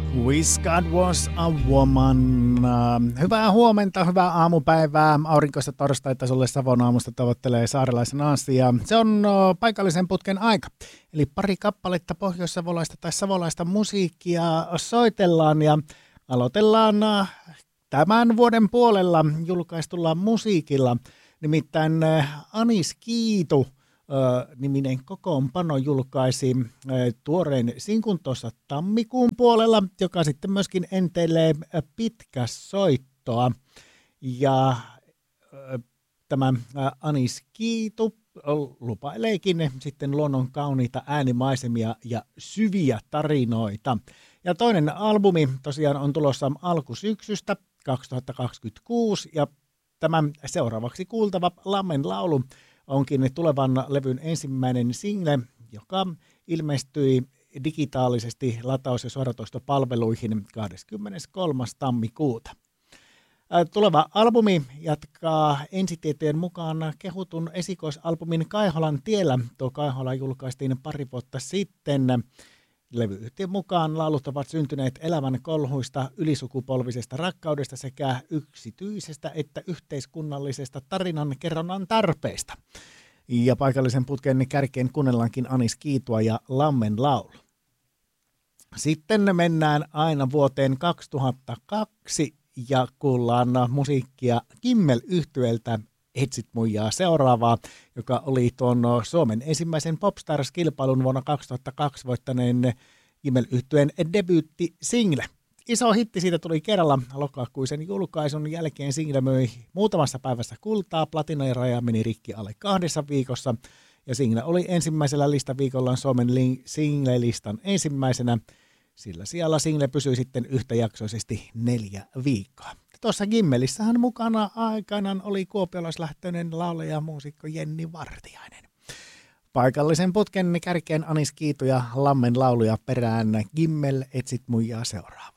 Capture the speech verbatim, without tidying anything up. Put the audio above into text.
Wish God was a woman. Hyvää huomenta, hyvää aamupäivää. Aurinkoista torstaita sulle Savon aamusta tavoittelee saarelaisen Asia. Se on paikallisen putken aika. Eli pari kappaletta pohjoissavolaista tai savolaista musiikkia soitellaan ja aloitellaan tämän vuoden puolella julkaistulla musiikilla. Nimittäin Anis Kiitu niminen kokoonpano julkaisi tuoreen sinkun tuossa tammikuun puolella, joka sitten myöskin enteilee pitkäsoittoa. Ja tämä Anis Kiitu lupaileekin sitten luonnon kauniita äänimaisemia ja syviä tarinoita. Ja toinen albumi tosiaan on tulossa alkusyksystä kaksituhattakaksikymmentäkuusi ja tämä seuraavaksi kuultava Lammen laulu onkin tulevan levyn ensimmäinen single, joka ilmestyi digitaalisesti lataus- ja suoratoistopalveluihin kahdeskymmeneskolmas tammikuuta. Tuleva albumi jatkaa ensitietojen mukaan kehutun esikoisalbumin Kaiholan tiellä. Tuo Kaihola julkaistiin pari vuotta sitten. Levyyhtiön mukaan laulut ovat syntyneet elävän kolhuista, ylisukupolvisesta rakkaudesta sekä yksityisestä että yhteiskunnallisesta tarinan kerronnan tarpeista. Ja paikallisen putken kärkeen kuunnellaankin Anis Kiitua ja Lammen laulu. Sitten mennään aina vuoteen kaksituhattakaksi ja kuullaan musiikkia Kimmel-yhtyeeltä Etsit muijaa seuraavaa, joka oli tuon Suomen ensimmäisen Popstars-kilpailun vuonna kaksituhattakaksi voittaneen Kimmel-yhtyeen debyytti-single. Iso hitti siitä tuli kerralla lokakuisen julkaisun jälkeen. Single möi muutamassa päivässä kultaa, platinaraja meni rikki alle kahdessa viikossa ja single oli ensimmäisellä listaviikolla Suomen single-listan ensimmäisenä. Sillä siellä single pysyi sitten yhtäjaksoisesti neljä viikkoa. Tuossa Gimmelissähän mukana aikanaan oli kuopiolaislähtöinen laulaja ja muusikko Jenni Vartiainen. Paikallisen putken kärkeen Anis Kiitu ja Lammen lauluja perään Gimmel, Etsit muijaa seuraava.